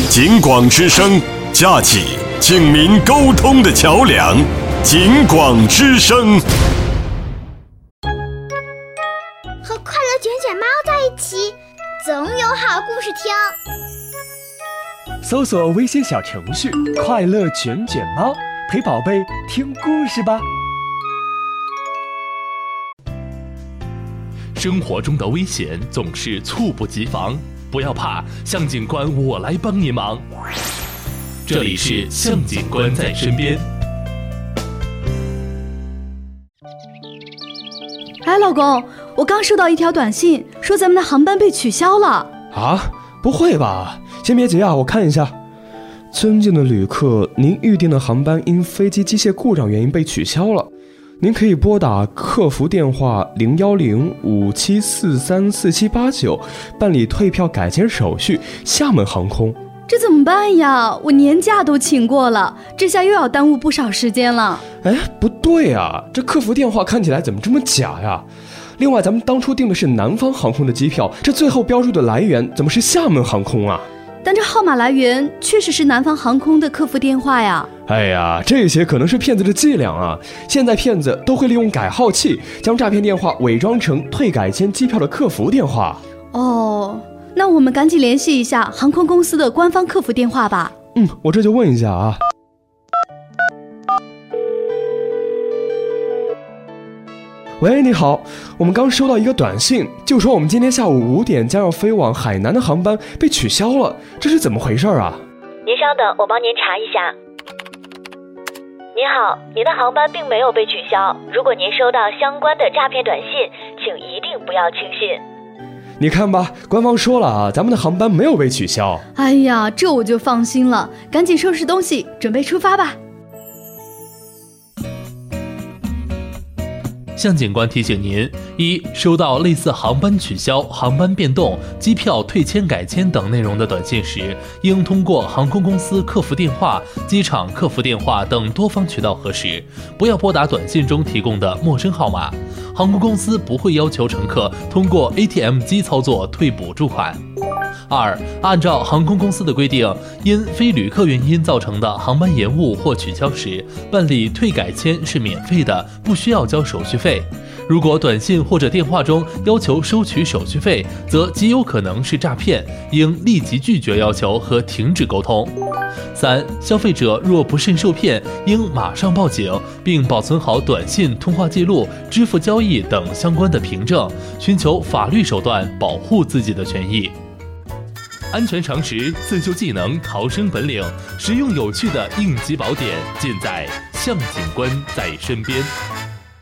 警广之声，架起警民沟通的桥梁。警广之声， 和快乐卷卷猫在一起，总有好故事听。 搜索微信小程序“快乐卷卷猫”，陪宝贝听故事吧。 生活中的危险总是猝不及防，不要怕，向警官我来帮你忙。这里是向警官在身边。 哎，老公，我刚收到一条短信，说咱们的航班被取消了。 啊，不会吧？先别急啊，我看一下。尊敬的旅客，您预订的航班因飞机机械故障原因被取消了。您可以拨打客服电话01057434789办理退票改签手续。厦门航空。 这怎么办呀？我年假都请过了，这下又要耽误不少时间了。 哎，不对啊，这客服电话看起来怎么这么假呀？另外，咱们当初订的是南方航空的机票，这最后标注的来源怎么是厦门航空啊？ 但这号码来源确实是南方航空的客服电话呀。 哎呀，这些可能是骗子的伎俩啊！现在骗子都会利用改号器，将诈骗电话伪装成退改签机票的客服电话。 哦，那我们赶紧联系一下航空公司的官方客服电话吧。 我这就问一下啊。喂，你好，我们刚收到一个短信，就说我们今天下午5点将要飞往海南的航班被取消了，这是怎么回事啊？ 您稍等，我帮您查一下。您好，您的航班并没有被取消，如果您收到相关的诈骗短信，请一定不要轻信。 你看吧，官方说了啊，咱们的航班没有被取消。 哎呀，这我就放心了，赶紧收拾东西，准备出发吧。 向警官提醒您：一、收到类似航班取消、航班变动、机票退签改签等内容的短信时，应通过航空公司客服电话、机场客服电话等多方渠道核实，不要拨打短信中提供的陌生号码。航空公司不会要求乘客通过 ATM 机操作退补助款。二、按照航空公司的规定，因非旅客原因造成的航班延误或取消时，办理退改签是免费的，不需要交手续费。如果短信或者电话中要求收取手续费，则极有可能是诈骗，应立即拒绝要求和停止沟通。三、消费者若不慎受骗，应马上报警，并保存好短信、通话记录、支付交易等相关的凭证，寻求法律手段保护自己的权益。安全常识、自救技能、逃生本领，实用有趣的应急宝典，尽在向警官在身边。